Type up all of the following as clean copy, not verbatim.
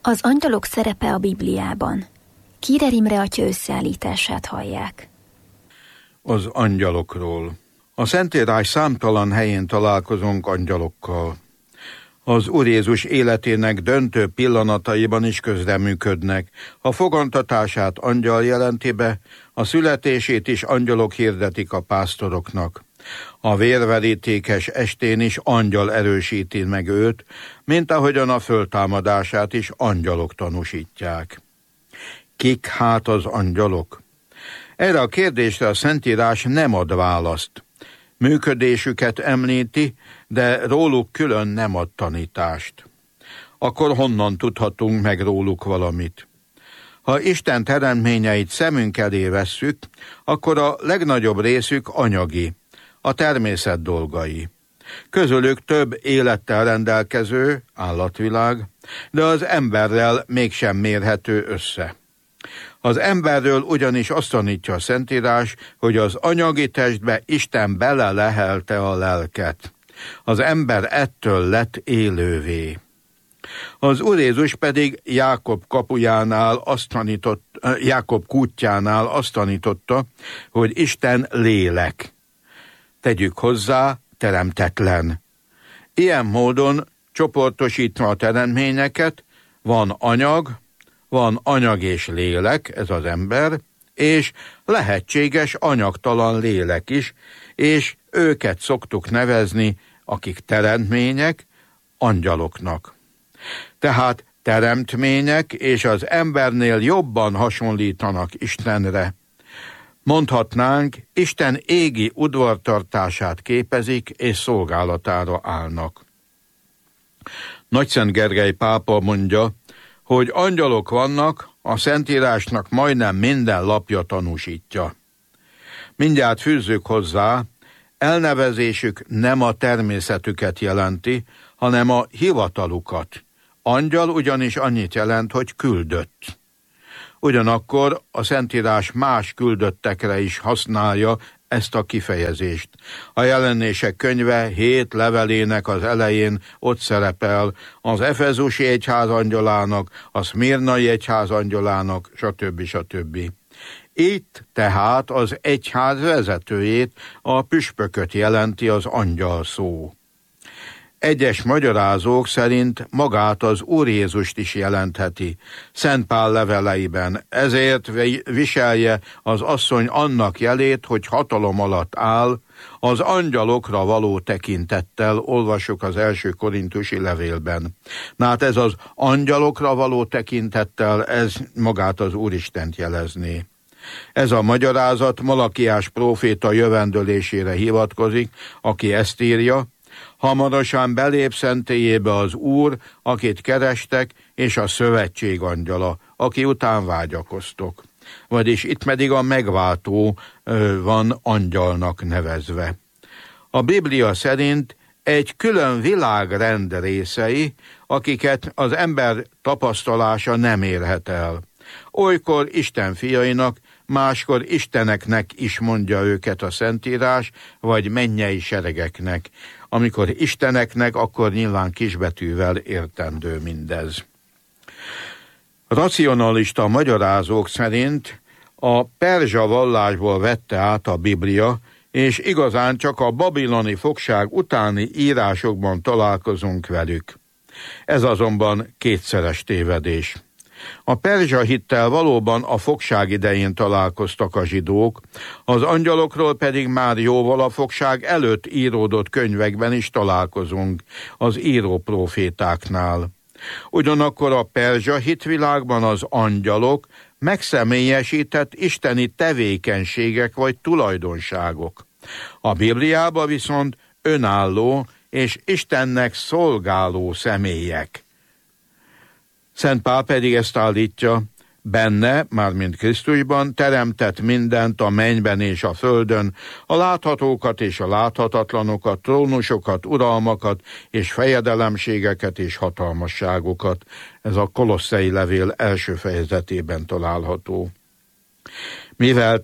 Az angyalok szerepe a Bibliában. Kírer Imre atya összeállítását hallják. Az angyalokról. A Szentírás számtalan helyén találkozunk angyalokkal. Az Úr Jézus életének döntő pillanataiban is közreműködnek. A fogantatását angyal jelenti be, a születését is angyalok hirdetik a pásztoroknak. A vérverítékes estén is angyal erősíti meg őt, mint ahogyan a föltámadását is angyalok tanúsítják. Kik hát az angyalok? Erre a kérdésre a Szentírás nem ad választ. Működésüket említi, de róluk külön nem ad tanítást. Akkor honnan tudhatunk meg róluk valamit? Ha Isten teremtményeit szemünk elé vesszük, akkor a legnagyobb részük anyagi, a természet dolgai. Közülük több élettel rendelkező állatvilág, de az emberrel mégsem mérhető össze. Az emberről ugyanis azt tanítja a Szentírás, hogy az anyagi testbe Isten belelehelte a lelket. Az ember ettől lett élővé. Az Úr Jézus pedig Jákob kútjánál azt tanította, hogy Isten lélek. Tegyük hozzá, teremtetlen. Ilyen módon csoportosítva a teremtményeket, van anyag és lélek, ez az ember, és lehetséges anyagtalan lélek is, és őket szoktuk nevezni, akik teremtmények, angyaloknak. Tehát teremtmények, és az embernél jobban hasonlítanak Istenre. Mondhatnánk, Isten égi udvartartását képezik, és szolgálatára állnak. Nagyszent Gergely pápa mondja, hogy angyalok vannak, a Szentírásnak majdnem minden lapja tanúsítja. Mindjárt fűzzük hozzá, elnevezésük nem a természetüket jelenti, hanem a hivatalukat. Angyal ugyanis annyit jelent, hogy küldött. Ugyanakkor a Szentírás más küldöttekre is használja ezt a kifejezést. A Jelenések könyve 7 levelének az elején ott szerepel az Efezusi egyház angyalának, a Szmirnai egyház angyalának, stb. Itt tehát az egyház vezetőjét, a püspököt jelenti az angyal szó. Egyes magyarázók szerint magát az Úr Jézust is jelentheti, Szent Pál leveleiben, ezért viselje az asszony annak jelét, hogy hatalom alatt áll, az angyalokra való tekintettel, olvassuk az első korintusi levélben. Na hát ez az angyalokra való tekintettel, ez magát az Úristent jelezné. Ez a magyarázat Malakiás próféta jövendölésére hivatkozik, aki ezt írja: hamarosan belép szentélyébe az Úr, akit kerestek, és a szövetség angyala, aki után vágyakoztok. Vagyis itt pedig a megváltó van angyalnak nevezve. A Biblia szerint egy külön világrend részei, akiket az ember tapasztalása nem érhet el. Olykor Isten fiainak, máskor isteneknek is mondja őket a Szentírás, vagy mennyei seregeknek. Amikor isteneknek, akkor nyilván kisbetűvel értendő mindez. Racionalista magyarázók szerint a perzsa vallásból vette át a Biblia, és igazán csak a babiloni fogság utáni írásokban találkozunk velük. Ez azonban kétszeres tévedés. A perzsa hittel valóban a fogság idején találkoztak a zsidók, az angyalokról pedig már jóval a fogság előtt íródott könyvekben is találkozunk, az író prófétáknál. Ugyanakkor a perzsa hitvilágban az angyalok megszemélyesített isteni tevékenységek vagy tulajdonságok. A Bibliában viszont önálló és Istennek szolgáló személyek. Szent Pál pedig ezt állítja: benne, mármint Krisztusban teremtett mindent a mennyben és a földön, a láthatókat és a láthatatlanokat, trónusokat, uralmakat és fejedelemségeket és hatalmasságokat. Ez a Kolosszei levél első fejezetében található. Mivel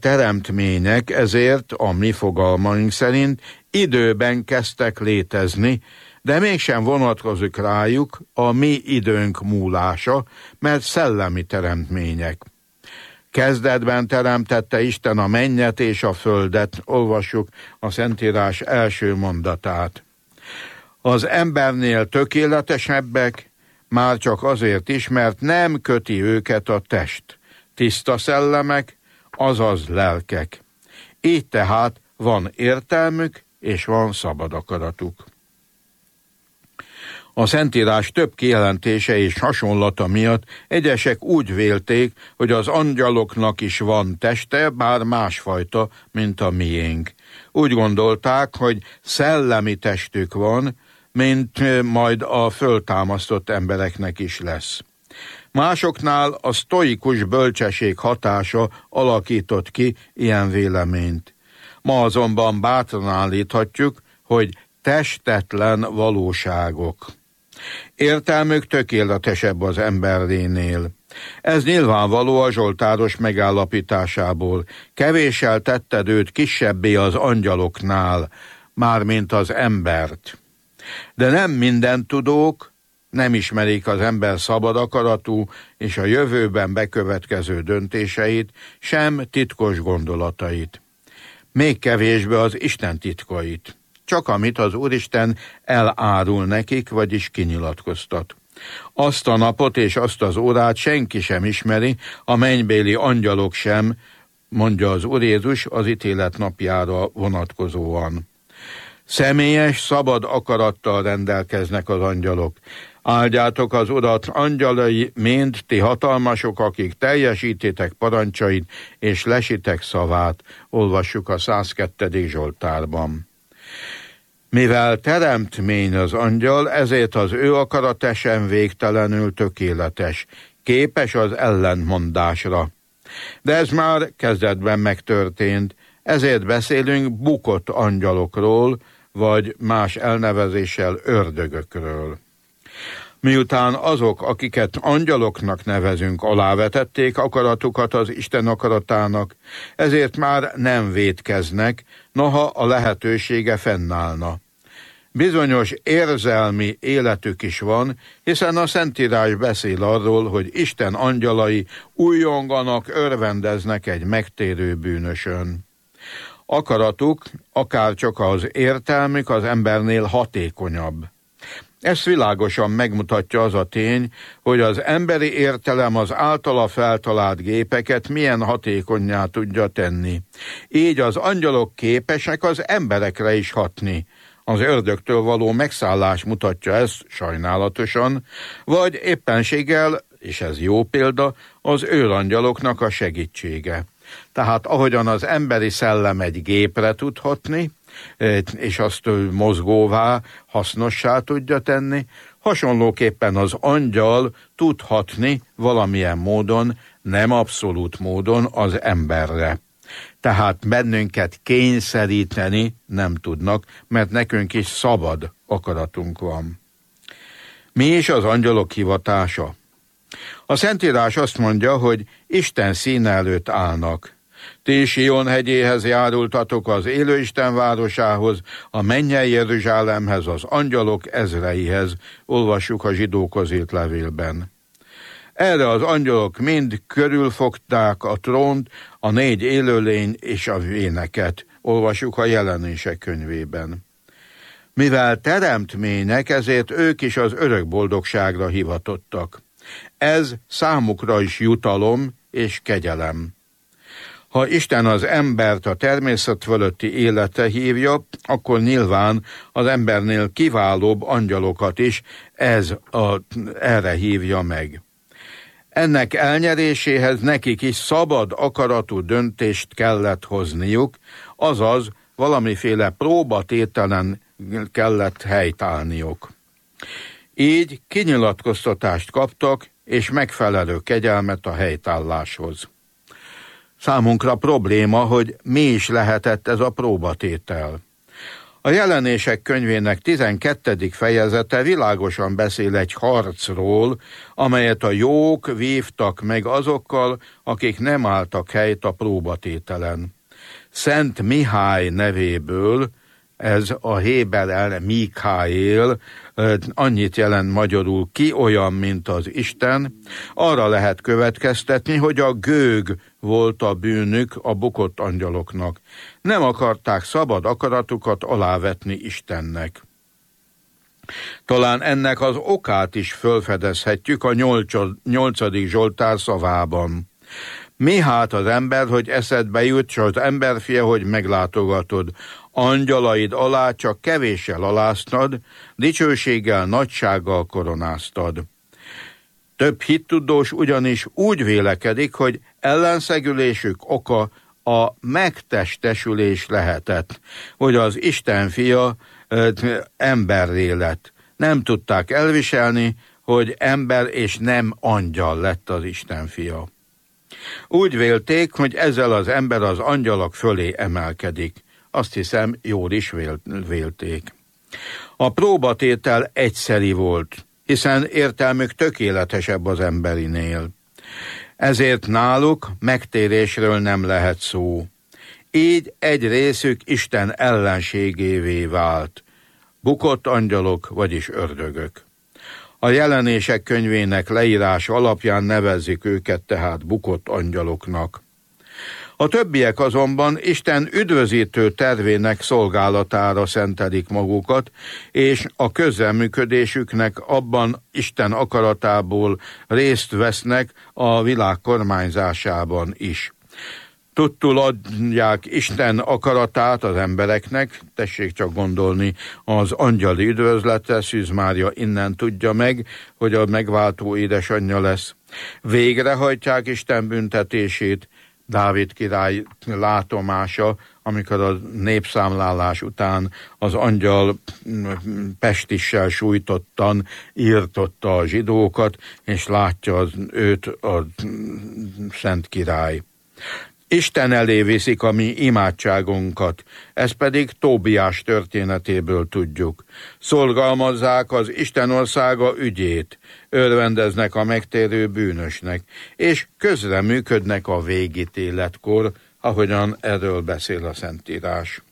teremtmények, ezért a mi fogalmaink szerint időben kezdtek létezni, de mégsem vonatkozik rájuk a mi időnk múlása, mert szellemi teremtmények. Kezdetben teremtette Isten a mennyet és a földet, olvassuk a Szentírás első mondatát. Az embernél tökéletesebbek, már csak azért is, mert nem köti őket a test, tiszta szellemek, azaz lelkek. Így tehát van értelmük, és van szabad akaratuk. A Szentírás több kijelentése és hasonlata miatt egyesek úgy vélték, hogy az angyaloknak is van teste, bár másfajta, mint a miénk. Úgy gondolták, hogy szellemi testük van, mint majd a föltámasztott embereknek is lesz. Másoknál a sztoikus bölcsesség hatása alakított ki ilyen véleményt. Ma azonban bátran állíthatjuk, hogy testetlen valóságok. Értelmük tökéletesebb az emberénél. Ez nyilvánvaló a zsoltáros megállapításából. Kevéssel tetted őt kisebbé az angyaloknál, mármint az embert. De nem minden tudók nem ismerik az ember szabad akaratú és a jövőben bekövetkező döntéseit, sem titkos gondolatait. Még kevésbé az Isten titkait. Csak amit az Úristen elárul nekik, vagyis kinyilatkoztat. Azt a napot és azt az órát senki sem ismeri, a mennybéli angyalok sem, mondja az Úr Jézus az ítélet napjára vonatkozóan. Személyes, szabad akarattal rendelkeznek az angyalok. Áldjátok az Urat, angyalai, mind ti hatalmasok, akik teljesítitek parancsait és lesitek szavát, olvassuk a 102. Zsoltárban. Mivel teremtmény az angyal, ezért az ő akarata sem végtelenül tökéletes, képes az ellentmondásra. De ez már kezdetben megtörtént, ezért beszélünk bukott angyalokról, vagy más elnevezéssel ördögökről. Miután azok, akiket angyaloknak nevezünk, alávetették akaratukat az Isten akaratának, ezért már nem vétkeznek, noha a lehetősége fennállna. Bizonyos érzelmi életük is van, hiszen a Szentírás beszél arról, hogy Isten angyalai újonganak, örvendeznek egy megtérő bűnösön. Akaratuk, akárcsak az értelmük az embernél hatékonyabb. Ezt világosan megmutatja az a tény, hogy az emberi értelem az általa feltalált gépeket milyen hatékonnyá tudja tenni. Így az angyalok képesek az emberekre is hatni. Az ördögtől való megszállás mutatja ezt sajnálatosan, vagy éppenséggel, és ez jó példa, az őrangyaloknak a segítsége. Tehát ahogyan az emberi szellem egy gépre tud hatni, és azt mozgóvá, hasznossá tudja tenni, hasonlóképpen az angyal tud hatni valamilyen módon, nem abszolút módon az emberre. Tehát bennünket kényszeríteni nem tudnak, mert nekünk is szabad akaratunk van. Mi is az angyalok hivatása? A Szentírás azt mondja, hogy Isten színe előtt állnak. Ti Sion hegyéhez járultatok, az élő Isten városához, a mennyei Jeruzsálemhez, az angyalok ezreihez, olvassuk a Zsidókhoz írt levélben. Erre az angyalok mind körülfogták a trónt, a 4 élőlény és a véneket, olvassuk a Jelenések könyvében. Mivel teremtmények, ezért ők is az örök boldogságra hivatottak. Ez számukra is jutalom és kegyelem. Ha Isten az embert a természet fölötti élete hívja, akkor nyilván az embernél kiválóbb angyalokat is erre hívja meg. Ennek elnyeréséhez nekik is szabad akaratú döntést kellett hozniuk, azaz valamiféle próbatételen kellett helytállniuk. Így kinyilatkoztatást kaptak, és megfelelő kegyelmet a helytálláshoz. Számunkra probléma, hogy mi is lehetett ez a próbatétel. A Jelenések könyvének 12. fejezete világosan beszél egy harcról, amelyet a jók vívtak meg azokkal, akik nem álltak helyt a próbatételen. Szent Mihály nevéből ez a Héber el Mikaél, annyit jelent magyarul, ki olyan, mint az Isten, arra lehet következtetni, hogy a gőg volt a bűnük a bukott angyaloknak. Nem akarták szabad akaratukat alávetni Istennek. Talán ennek az okát is fölfedezhetjük a 8. Zsoltár szavában. Mi hát az ember, hogy eszedbe jut, s az emberfia, hogy meglátogatod. Angyalaid alá csak kevéssel aláztad, dicsőséggel, nagysággal koronáztad. Több hittudós ugyanis úgy vélekedik, hogy ellenszegülésük oka a megtestesülés lehetett, hogy az Isten fia emberré lett. Nem tudták elviselni, hogy ember és nem angyal lett az Isten fia. Úgy vélték, hogy ezzel az ember az angyalok fölé emelkedik. Azt hiszem, jól is vélték. A próbatétel egyszeri volt, hiszen értelmük tökéletesebb az emberinél. Ezért náluk megtérésről nem lehet szó. Így egy részük Isten ellenségévé vált. Bukott angyalok, vagyis ördögök. A Jelenések könyvének leírása alapján nevezzük őket tehát bukott angyaloknak. A többiek azonban Isten üdvözítő tervének szolgálatára szentelik magukat, és a közreműködésüknek abban Isten akaratából részt vesznek a világ kormányzásában is. Tudtul adják Isten akaratát az embereknek, tessék csak gondolni az angyali üdvözletre, Szűz Mária innen tudja meg, hogy a megváltó édesanyja lesz. Végrehajtják Isten büntetését, Dávid király látomása, amikor a népszámlálás után az angyal pestissel sújtottan írtotta a zsidókat, és látja őt a szent király. Isten elé viszik a mi imádságunkat, ezt pedig Tóbiás történetéből tudjuk. Szorgalmazzák az Isten országa ügyét, örvendeznek a megtérő bűnösnek, és közreműködnek a végítéletkor, ahogyan erről beszél a Szentírás.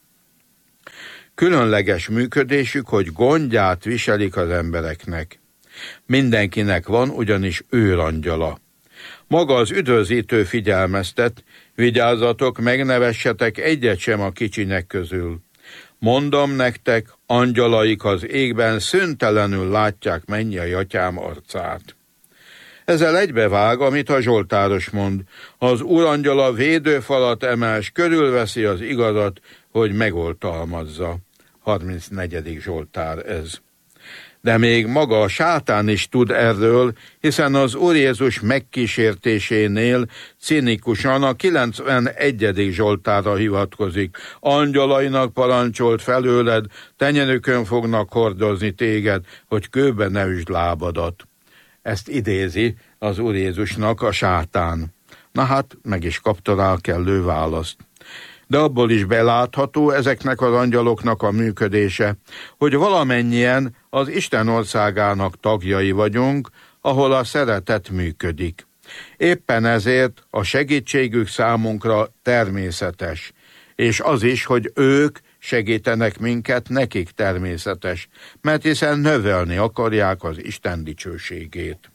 Különleges működésük, hogy gondját viselik az embereknek. Mindenkinek van ugyanis őrangyala. Maga az üdvözítő figyelmeztet, vigyázzatok, megnevessetek egyet sem a kicsinek közül. Mondom nektek, angyalaik az égben szüntelenül látják mennyei atyám arcát. Ezzel egybevág, amit a zsoltáros mond. Az úrangyala védőfalat emel, s körülveszi az igazat, hogy megoltalmazza. 34. Zsoltár ez. De még maga a sátán is tud erről, hiszen az Úr Jézus megkísértésénél cinikusan a 91. Zsoltárra hivatkozik. Angyalainak parancsolt felőled, tenyerükön fognak hordozni téged, hogy kőbe ne üsd lábadat. Ezt idézi az Úr Jézusnak a sátán. Na hát, meg is kapta rá a kellő választ. De abból is belátható ezeknek az angyaloknak a működése, hogy valamennyien az Isten országának tagjai vagyunk, ahol a szeretet működik. Éppen ezért a segítségük számunkra természetes, és az is, hogy ők segítenek minket, nekik természetes, mert hiszen növelni akarják az Isten dicsőségét.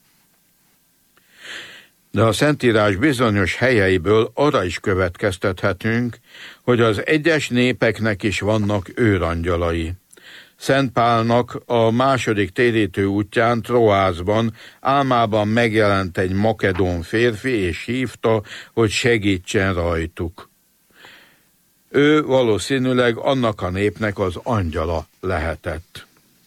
De a Szentírás bizonyos helyeiből arra is következtethetünk, hogy az egyes népeknek is vannak őrangyalai. Szent Pálnak a második térítő útján Troászban álmában megjelent egy makedón férfi, és hívta, hogy segítsen rajtuk. Ő valószínűleg annak a népnek az angyala lehetett.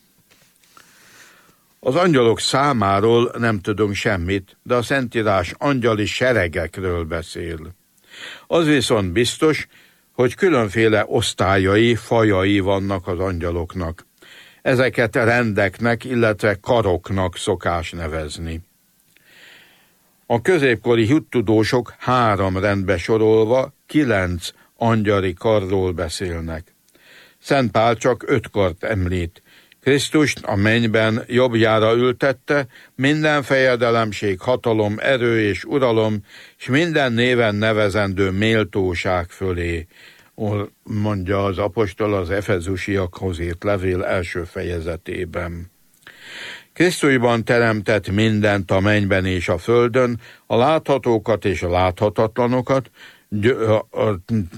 Az angyalok számáról nem tudunk semmit, de a Szentírás angyali seregekről beszél. Az viszont biztos, hogy különféle osztályai, fajai vannak az angyaloknak. Ezeket rendeknek, illetve karoknak szokás nevezni. A középkori hittudósok 3 rendbe sorolva 9 angyali karról beszélnek. Szent Pál csak 5 kart említ. Krisztust a mennyben jobbjára ültette, minden fejedelemség, hatalom, erő és uralom, és minden néven nevezendő méltóság fölé. mondja az apostol az Efezusiakhoz írt levél első fejezetében. Krisztusban teremtett mindent a mennyben és a földön, a láthatókat és a láthatatlanokat, a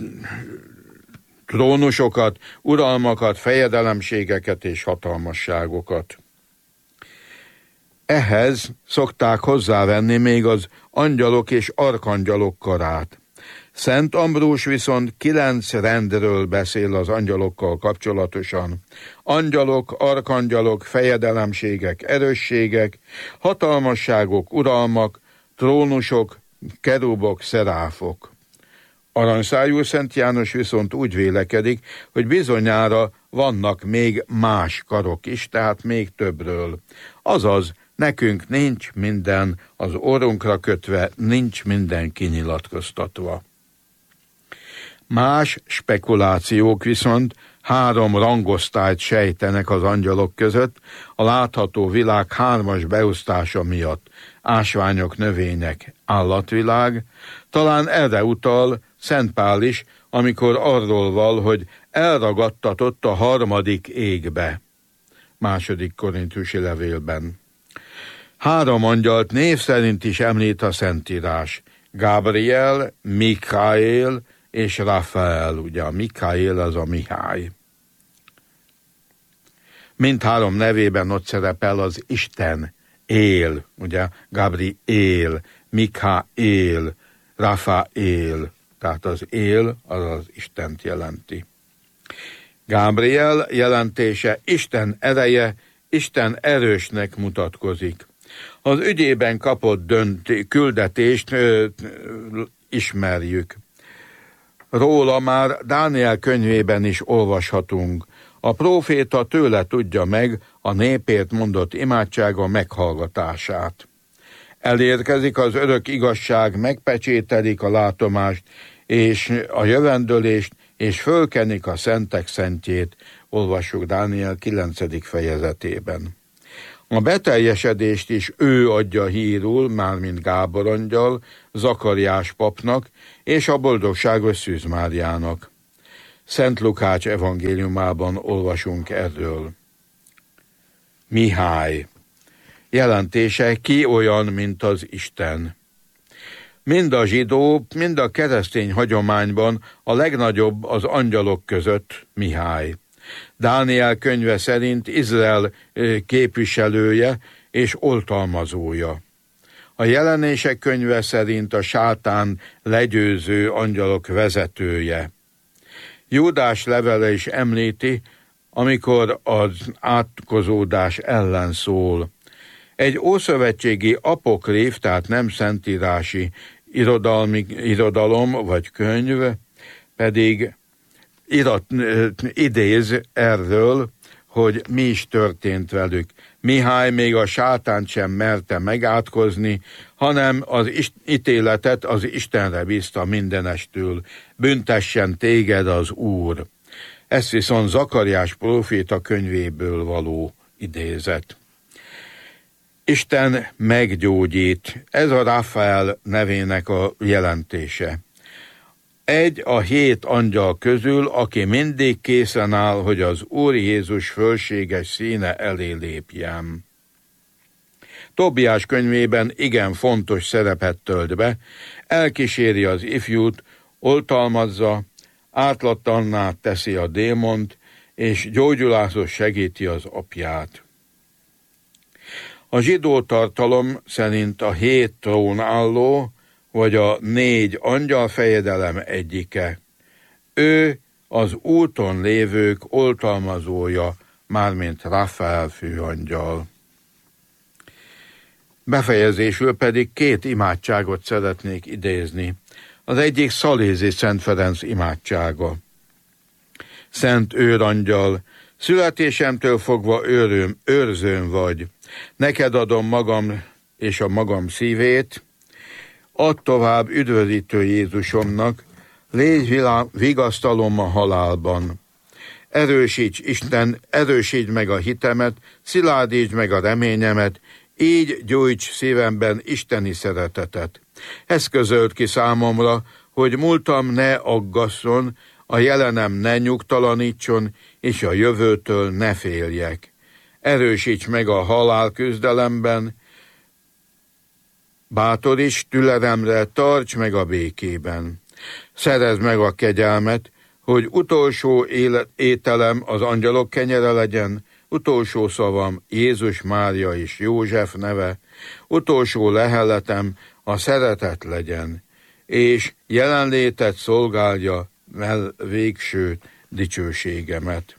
trónusokat, uralmakat, fejedelemségeket és hatalmasságokat. Ehhez szokták hozzávenni még az angyalok és arkangyalok karát. Szent Ambrós viszont 9 rendről beszél az angyalokkal kapcsolatosan. Angyalok, arkangyalok, fejedelemségek, erősségek, hatalmasságok, uralmak, trónusok, kerubok, szeráfok. Aranyszájú Szent János viszont úgy vélekedik, hogy bizonyára vannak még más karok is, tehát még többről. Azaz, nekünk nincs minden az orrunkra kötve, nincs minden kinyilatkoztatva. Más spekulációk viszont 3 rangosztályt sejtenek az angyalok között, a látható világ 3-as beosztása miatt. Ásványok, növények, állatvilág, talán erre utal Szent Pál is, amikor arról val, hogy elragadtatott a 3. égbe. 2. Korintusi levélben. 3 angyalt név szerint is említ a Szentírás. Gábriel, Mikaél és Rafael, ugye a Mikaél az a Mihály. Mindhárom nevében ott szerepel az Isten, Él, ugye Gabriel, Mikaél, Rafael, tehát az Él az az Istent jelenti. Gábriel jelentése Isten ereje, Isten erősnek mutatkozik. Az ügyében kapott küldetést ismerjük. Róla már Dániel könyvében is olvashatunk. A próféta tőle tudja meg a népért mondott imádsága meghallgatását. Elérkezik az örök igazság, megpecsételik a látomást és a jövendőlést, és fölkenik a szentek szentjét, olvassuk Dániel 9. fejezetében. A beteljesedést is ő adja hírul, mármint Gábor angyal, Zakariás papnak és a boldogságos Szűz Máriának. Szent Lukács evangéliumában olvasunk erről. Mihály. Jelentése ki olyan, mint az Isten. Mind a zsidó, mind a keresztény hagyományban a legnagyobb az angyalok között Mihály. Dániel könyve szerint Izrael képviselője és oltalmazója. A Jelenések könyve szerint a sátán legyőző angyalok vezetője. Júdás levele is említi, amikor az átkozódás ellen szól. Egy ószövetségi apokrif, tehát nem szentírási irodalom vagy könyv pedig idéz erről, hogy mi is történt velük. Mihály még a sátánt sem merte megátkozni, hanem az ítéletet az Istenre bízta mindenestül. Büntessen téged az Úr. Ez viszont Zakariás próféta könyvéből való idézet. Isten meggyógyít. Ez a Rafael nevének a jelentése. Egy a 7 angyal közül, aki mindig készen áll, hogy az Úr Jézus fölséges színe elé lépjen. Tobiás könyvében igen fontos szerepet tölt be, elkíséri az ifjút, oltalmazza, ártatlanná teszi a démont, és gyógyulásos segíti az apját. A zsidó tartalom szerint a 7 trónálló, vagy a 4 angyal fejedelem egyike. Ő az úton lévők oltalmazója, mármint Rafael főangyal. Befejezésül pedig 2 imádságot szeretnék idézni. Az egyik Szalézi Szent Ferenc imádsága. Szent őrangyal, születésemtől fogva őrzőm vagy. Neked adom magam és a magam szívét, add tovább üdvözítő Jézusomnak, légy vigasztalom a halálban. Erősíts Isten, erősítsd meg a hitemet, szilárdítsd meg a reményemet, így gyújts szívemben isteni szeretetet. Ez közölt ki számomra, hogy múltam ne aggasszon, A jelenem ne nyugtalanítson, és a jövőtől ne féljek. Erősíts meg a halál küzdelemben, bátoríts türelemre, tarts meg a békében. Szerezd meg a kegyelmet, hogy utolsó ételem az angyalok kenyere legyen, utolsó szavam Jézus, Mária és József neve, utolsó leheletem a szeretet legyen, és jelenlétet szolgálja végső dicsőségemet.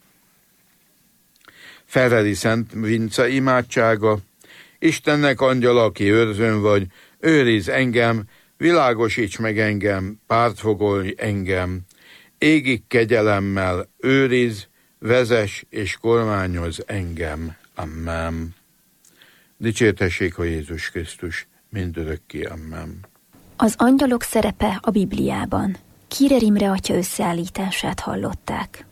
Ferreri Szent Vince imádsága. Istennek angyala, aki őrzőn vagy, őrizz engem, világosíts meg engem, pártfogolj engem, égig kegyelemmel őrizz, vezess és kormányoz engem. Amen. Dicsértessék a Jézus Krisztus, mindörökké. Amen. Az angyalok szerepe a Bibliában. Kírer Imre atya összeállítását hallották.